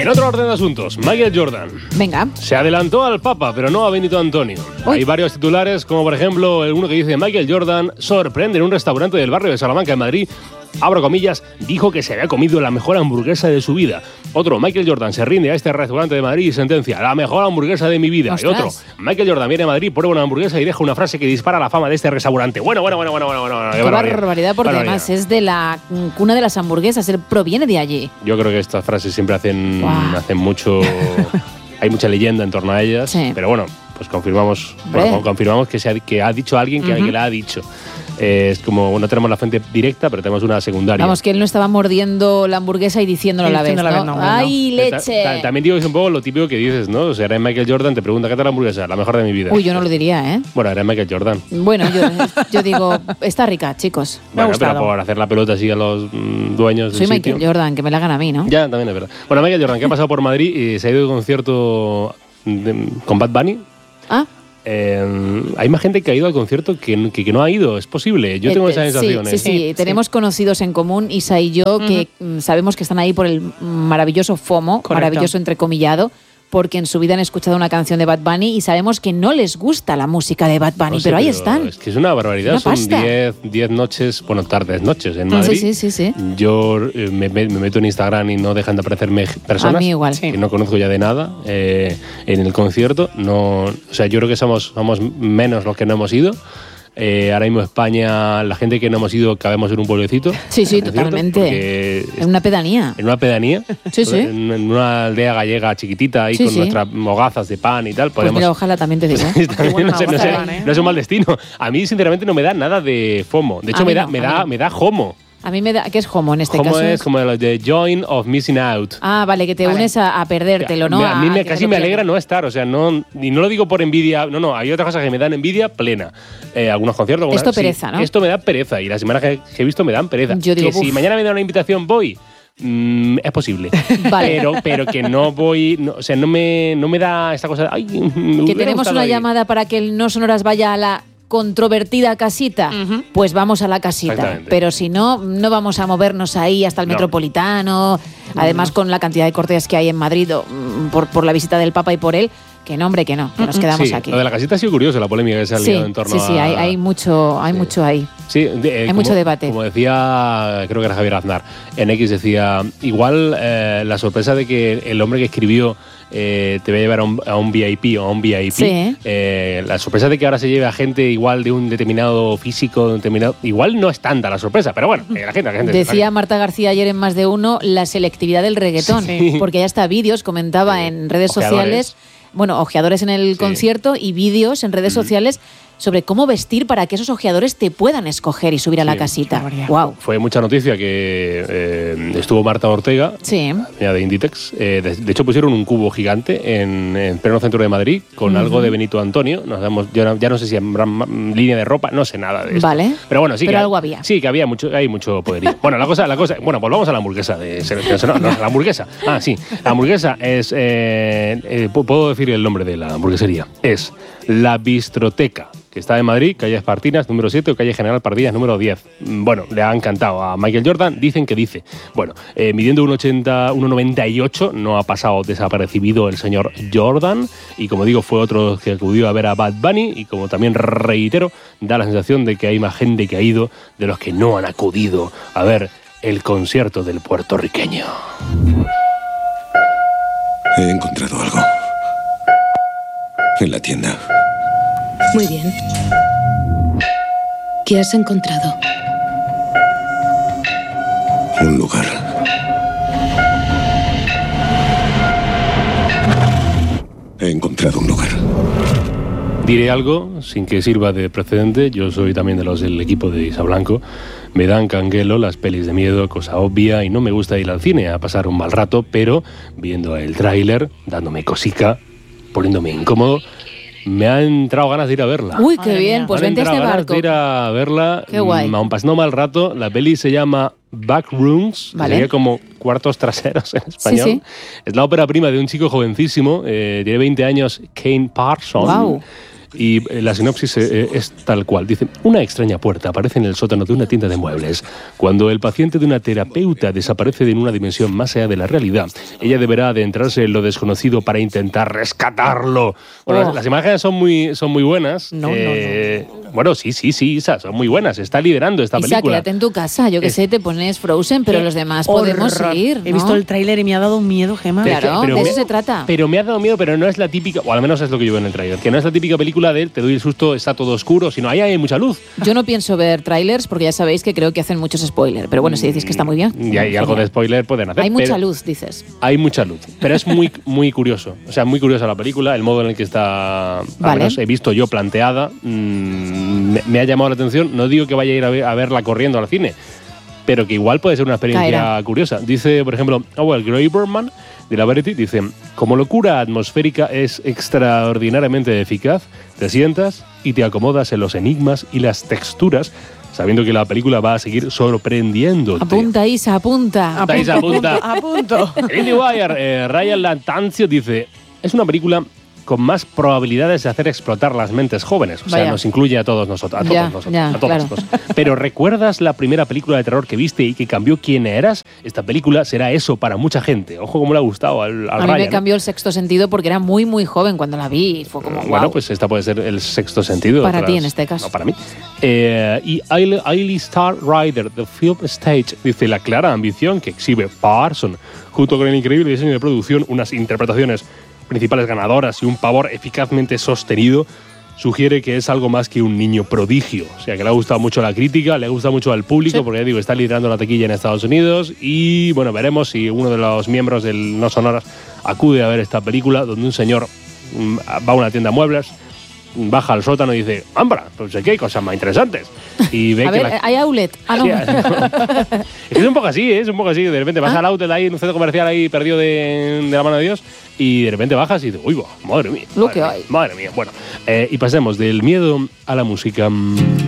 En otro orden de asuntos, Michael Jordan. Venga. Se adelantó al Papa, pero no a Benito Antonio. Uy. Hay varios titulares, como por ejemplo uno que dice: Michael Jordan sorprende en un restaurante del barrio de Salamanca, en Madrid. Abro comillas, dijo que se había comido la mejor hamburguesa de su vida. Otro, Michael Jordan se rinde a este restaurante de Madrid y sentencia: la mejor hamburguesa de mi vida. ¡Ostras! Y otro, Michael Jordan viene a Madrid, prueba una hamburguesa y deja una frase que dispara la fama de este restaurante. Bueno. Qué barbaridad, porque además es de la cuna de las hamburguesas, él proviene de allí. Yo creo que estas frases siempre hacen mucho... Hay mucha leyenda en torno a ellas, Sí. pero bueno, pues confirmamos que ha dicho alguien que la ha dicho. Es como, no tenemos la fuente directa, pero tenemos una secundaria. Vamos, que él no estaba mordiendo la hamburguesa y diciéndolo a la vez, ¿no? ¡Ay, leche! También digo que es un poco lo típico que dices, ¿no? O sea, eres Michael Jordan, te pregunta: ¿qué tal la hamburguesa? La mejor de mi vida. Uy, yo no lo diría, ¿eh? Bueno, eres Michael Jordan. Bueno, yo digo, está rica, chicos. Me ha Bueno, gustado. pero por hacer la pelota así a los dueños Soy del Michael sitio. Jordan, que me la hagan a mí, ¿no? Ya, también es verdad. Bueno, Michael Jordan, que ha pasado por Madrid y se ha ido de concierto con Bad Bunny. Ah, Hay más gente que ha ido al concierto que no ha ido. Es posible. Yo tengo esa sensación. Sí. Tenemos conocidos en común, Isa y yo, que sabemos que están ahí por el maravilloso FOMO, Correcto. maravilloso entrecomillado, porque en su vida han escuchado una canción de Bad Bunny y sabemos que no les gusta la música de Bad Bunny, No sé, pero ahí están. Es que es una barbaridad. Una Son pasta. 10 noches, bueno, tardes, noches en Madrid. Sí. Yo me meto en Instagram y no dejan de aparecerme personas A mí igual. que no conozco ya de nada en el concierto. No, o sea, yo creo que somos menos los que no hemos ido. Ahora mismo España, la gente que no hemos ido, cabemos en un pueblecito. Sí, ¿no es cierto? totalmente. Porque En una pedanía. en una pedanía, Sí. en una aldea gallega chiquitita, ahí Sí, con sí. nuestras hogazas de pan y tal. Pues mira, ojalá también te digo. También no es un mal destino. A mí, sinceramente, no me da nada de FOMO. De hecho, A mí me da JOMO. A mí me da... ¿Qué es homo en este JOMO caso? es como los de Join of Missing Out. Ah, vale, que te Vale. unes a perdértelo, ¿no? A mí que casi te lo me pierdas. alegra no estar, o sea, y no lo digo por envidia, no, hay otras cosas que me dan envidia plena. Algunos conciertos, Esto pereza, ¿no? Esto me da pereza y las semanas que he visto me dan pereza. Yo digo, que si uf. mañana me dan una invitación voy, es posible. Vale. Pero que no voy, o sea, no me da esta cosa de, ay, me Que hubiera tenemos gustado una ir. llamada para que el No Sonoras vaya a la controvertida casita, pues vamos a la casita. Exactamente. Pero si no, no vamos a movernos ahí hasta el No. Metropolitano. Además, con la cantidad de cortes que hay en Madrid por la visita del Papa y por él, que no, hombre, que no, que nos quedamos Sí, aquí. lo de la casita ha sido curioso, la polémica que se ha liado en torno sí, a... hay mucho ahí. Sí, Hay mucho debate. Como decía, creo que era Javier Aznar, en X decía, igual la sorpresa de que el hombre que escribió te va a llevar a un VIP o a un VIP, Sí. la sorpresa de que ahora se lleve a gente igual de un determinado físico, igual no es tanta la sorpresa, pero bueno, la gente Decía Marta García ayer en Más de Uno la selectividad del reggaetón, Sí. porque ya está vídeos, comentaba en redes Ojeadores. sociales, bueno, ojeadores en el concierto y vídeos en redes sociales sobre cómo vestir para que esos ojeadores te puedan escoger y subir a la Sí, casita. qué barbaridad. Wow. Fue mucha noticia que estuvo Marta Ortega, Sí. ya de Inditex. De hecho, pusieron un cubo gigante en pleno centro de Madrid con algo de Benito Antonio. Ya no sé si habrá línea de ropa, no sé nada de esto. Vale. Pero bueno, sí Pero que algo había. Sí, que hay mucho poderío. Bueno, la cosa. Bueno, volvamos a la hamburguesa de la hamburguesa. Ah, sí. La hamburguesa es. Puedo decir el nombre de la hamburguesería. Es La Bistroteca, que está en Madrid, calle Espartinas, número 7, o calle General Pardillas, número 10. Bueno, le ha encantado a Michael Jordan, dicen que dice. Bueno, midiendo 1,98, no ha pasado desapercibido el señor Jordan, y como digo, fue otro que acudió a ver a Bad Bunny, y como también reitero, da la sensación de que hay más gente que ha ido de los que no han acudido a ver el concierto del puertorriqueño. He encontrado algo. En la tienda. Muy bien. ¿Qué has encontrado? Un lugar. He encontrado un lugar. Diré algo sin que sirva de precedente. Yo soy también de los del equipo de Isa Blanco. Me dan canguelo las pelis de miedo, cosa obvia, y no me gusta ir al cine a pasar un mal rato, pero viendo el tráiler, dándome cosica, poniéndome incómodo, me han entrado ganas de ir a verla. Uy, qué Madre bien, mía. pues Me han vente a este entrado ganas barco. de ir a verla. Qué guay. Aún pasando mal rato. La peli se llama Backrooms, que Vale. sería como cuartos traseros en español. Sí. Es la ópera prima de un chico jovencísimo, tiene 20 años, Kane Parsons. Guau. Y la sinopsis es tal cual. Dice, una extraña puerta aparece en el sótano de una tienda de muebles. Cuando el paciente de una terapeuta desaparece en una dimensión más allá de la realidad, ella deberá adentrarse en lo desconocido para intentar rescatarlo. Bueno, las imágenes son muy buenas. No. Bueno, sí, Isa, son muy buenas. Está liderando esta Isa, película. quédate en tu casa. Yo que sé, te pones Frozen, pero los demás podemos ir, ¿no? He visto el tráiler y me ha dado un miedo, Gemma. Claro, Pero de eso se trata. Pero me ha dado miedo, pero no es la típica, o al menos es lo que yo veo en el tráiler, que no es la típica película de te doy el susto, está todo oscuro, sino ahí hay mucha luz. Yo no pienso ver trailers porque ya sabéis que creo que hacen muchos spoilers. Pero bueno, si decís que está muy bien. Y hay algo de spoiler pueden hacer. Hay mucha luz, dices. Hay mucha luz, pero es muy curioso. O sea, muy curiosa la película, el modo en el que está, al menos he visto yo planteada, me ha llamado la atención. No digo que vaya a ir a verla corriendo al cine, pero que igual puede ser una experiencia curiosa. Dice, por ejemplo, Howell Graberman, de la Variety, dice, como locura atmosférica es extraordinariamente eficaz, te sientas y te acomodas en los enigmas y las texturas, sabiendo que la película va a seguir sorprendiéndote. Apunta, Isa, apunta. Apunta. Apunto. IndieWire, Ryan Latanzio dice, es una película con más probabilidades de hacer explotar las mentes jóvenes. O sea, Vaya. nos incluye a todos nosotros, a todos nosotros. Pero ¿recuerdas la primera película de terror que viste y que cambió quién eras? Esta película será eso para mucha gente. Ojo cómo le ha gustado al A mí Ryan, me cambió el sexto sentido porque era muy joven cuando la vi y fue como, wow. Bueno, pues esta puede ser el sexto sentido. Para ti, en este caso. No, para mí. Y Ailey Star Rider, The Film Stage, dice la clara ambición que exhibe Parson, junto con el increíble diseño de producción, unas interpretaciones principales ganadoras y un pavor eficazmente sostenido, sugiere que es algo más que un niño prodigio. O sea, que le ha gustado mucho a la crítica, le gusta mucho al público, porque ya digo, está liderando la taquilla en Estados Unidos y, bueno, veremos si uno de los miembros del No Sonoras acude a ver esta película, donde un señor va a una tienda de muebles, baja al sótano y dice, ¡Ambra! Pues aquí hay cosas más interesantes. Y ve a que ver, hay outlet. Ah, no. Sí, es un poco así, es un poco así. De repente vas al outlet ahí en un centro comercial ahí perdido de la mano de Dios y de repente bajas y dices, uy, madre mía. Lo que hay. Madre mía. Bueno, y pasemos del miedo a la música.